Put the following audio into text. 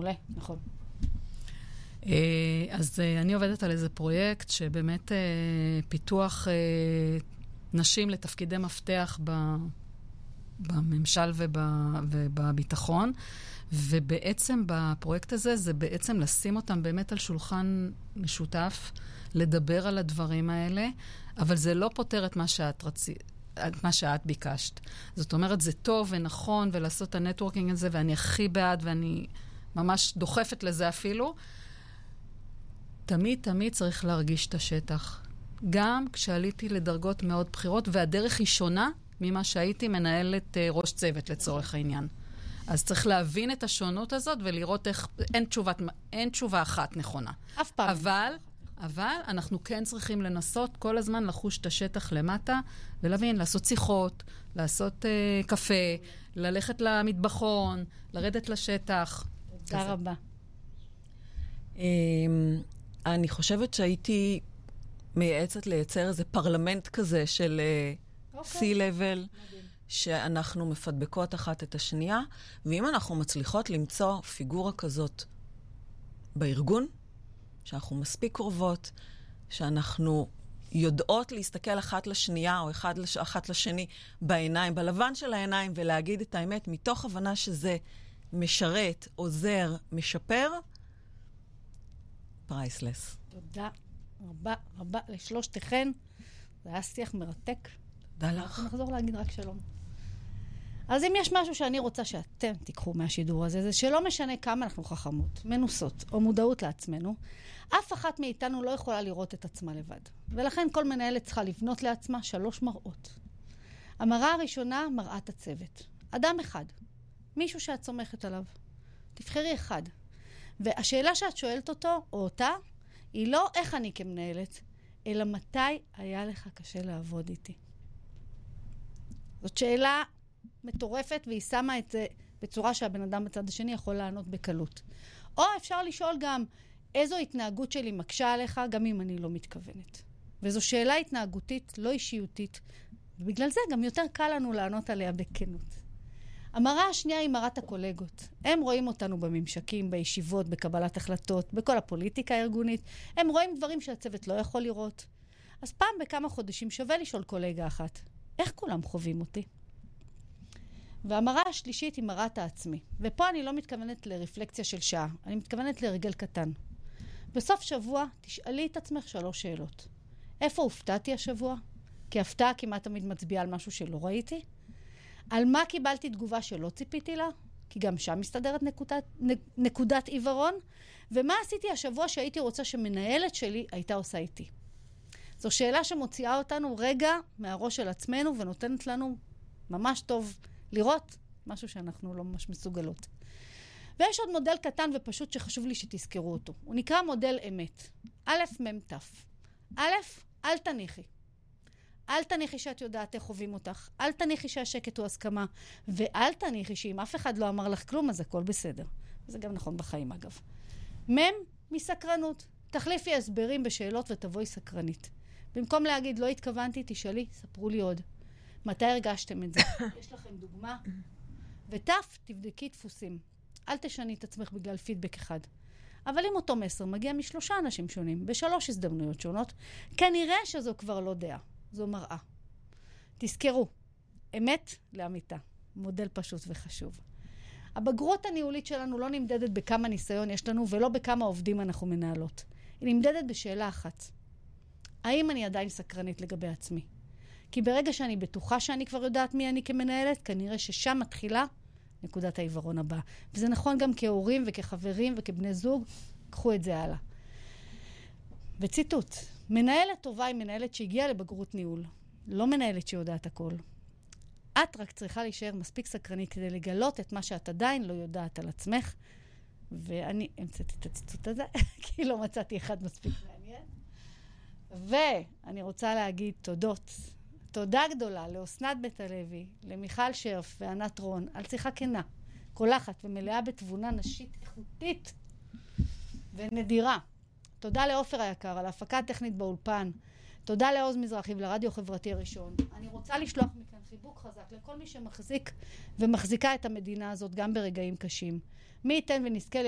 מעולה, נכון. אז אני עובדת על איזה פרויקט שבאמת פיתוח נשים לתפקידי מפתח בממשל ובביטחון, ובעצם בפרויקט הזה זה בעצם לשים אותם באמת על שולחן משותף, לדבר על הדברים האלה, אבל זה לא פותר את מה שאת ביקשת. זאת אומרת, זה טוב ונכון ולעשות את הנטוורקינג הזה, ואני הכי בעד ואני ממש דוחפת לזה אפילו. תמיד צריך להרגיש את השטח. גם כשעליתי לדרגות מאוד בחירות, והדרך היא שונה ממה שהייתי מנהלת ראש צוות לצורך העניין. אז צריך להבין את השונות הזאת ולראות איך, אין תשובה אחת נכונה. אף פעם. אבל אנחנו כן צריכים לנסות כל הזמן לחוש את השטח למטה, ולהבין, לעשות שיחות, לעשות קפה, ללכת למטבחון, לרדת לשטח. תודה רבה. אני חושבת שהייתי מייעצת לייצר איזה פרלמנט כזה של C-level, שאנחנו מפדבקות אחת את השנייה, ואם אנחנו מצליחות למצוא פיגורה כזאת בארגון, שאנחנו מספיק קרובות, שאנחנו יודעות להסתכל אחת לשנייה, או אחת לשני בעיניים, בלבן של העיניים, ולהגיד את האמת, מתוך הבנה שזה משרת, עוזר, משפר, פרייסלס. תודה רבה לשלושתכן. זה היה שיח מרתק. תודה לך. אנחנו נחזור להגיד רק שלום. אז אם יש משהו שאני רוצה שאתם תיקחו מהשידור הזה, זה שלא משנה כמה אנחנו חכמות, מנוסות או מודעות לעצמנו, אף אחת מאיתנו לא יכולה לראות את עצמה לבד. ולכן כל מנהלת צריכה לבנות לעצמה 3 מראות. המראה הראשונה, מראת הצוות. אדם אחד. מישהו שאת סומכת עליו. תבחרי אחד. והשאלה שאת שואלת אותו או אותה, היא לא איך אני כמנהלת, אלא מתי היה לך קשה לעבוד איתי. זאת שאלה מטורפת, והיא שמה את זה בצורה שהבן אדם בצד השני יכול לענות בקלות. או אפשר לשאול גם, איזו התנהגות שלי מקשה עליך, גם אם אני לא מתכוונת. וזו שאלה התנהגותית, לא אישיותית, ובגלל זה גם יותר קל לנו לענות עליה בכנות. המראה השנייה היא מראת הקולגות. הם רואים אותנו בממשקים, בישיבות, בקבלת החלטות, בכל הפוליטיקה הארגונית. הם רואים דברים שהצוות לא יכול לראות. אז פעם בכמה חודשים שווה לשאול קולגה אחת, איך כולם חווים אותי? והמראה השלישית היא מראת העצמי. ופה אני לא מתכוונת לרפלקציה של שעה, אני מתכוונת לרגל קטן. בסוף שבוע תשאלי את עצמך 3 שאלות. איפה הופתעתי השבוע? כי הפתעה כמעט תמיד מצביעה על משהו שלא ראיתי. על מה קיבלתי תגובה שלא ציפיתי לה? כי גם שם מסתדרת נקודת עיוורון. ומה עשיתי השבוע שהייתי רוצה שמנהלת שלי הייתה עושה איתי? זו שאלה שמוציאה אותנו רגע מהראש של עצמנו ונותנת לנו ממש טוב לראות משהו שאנחנו לא ממש מסוגלות. ויש עוד מודל קטן ופשוט שחשוב לי שתזכרו אותו. הוא נקרא מודל אמת. א' מ' ת'. א', אל תניחי. אל תניחי שאת יודעת איך חווים אותך. אל תניחי שהשקט הוא הסכמה. ואל תניחי שאם אף אחד לא אמר לך כלום, אז הכל בסדר. זה גם נכון בחיים אגב. מ' מסקרנות. תחליפי הסברים בשאלות ותבואי סקרנית. במקום להגיד לא התכוונתי, תשאלי, ספרו לי עוד. מתי הרגשתם את זה? יש לכם דוגמה? ותף, תבדקי דפוסים. אל תשני את עצמך בגלל פידבק אחד. אבל אם אותו מסר מגיע מ3 אנשים שונים, ב3 הזדמנויות שונות, כנראה שזו כבר לא דעה. זו מראה. תזכרו, אמת לאמיתה. מודל פשוט וחשוב. הבגרות הניהולית שלנו לא נמדדת בכמה ניסיון יש לנו, ולא בכמה עובדים אנחנו מנהלות. היא נמדדת בשאלה אחת. האם אני עדיין סקרנית לגבי עצמי? כי ברגע שאני בטוחה שאני כבר יודעת מי אני כמנהלת, כנראה ששם מתחילה נקודת העיוורון הבאה. וזה נכון גם כהורים וכחברים וכבני זוג, קחו את זה הלאה. וציטוט, מנהלת טובה היא מנהלת שהגיעה לבגרות ניהול, לא מנהלת שיודעת הכל. את רק צריכה להישאר מספיק סקרנית כדי לגלות את מה שאת עדיין לא יודעת על עצמך, ואני המצאתי את הציטוט הזה, כי לא מצאתי אחד מספיק מעניין. ואני רוצה להגיד תודות. תודה גדולה לאסנת בית הלוי, למיכל שרף וענת רון, על שיחה כנה, קולחת ומלאה בתבונה נשית איכותית ונדירה. תודה לאופר היקר על ההפקה הטכנית באולפן. תודה לעוז מזרחי ולרדיו חברתי הראשון. אני רוצה לשלוח מכאן חיבוק חזק לכל מי שמחזיק ומחזיקה את המדינה הזאת גם ברגעים קשים. מי ייתן ונזכה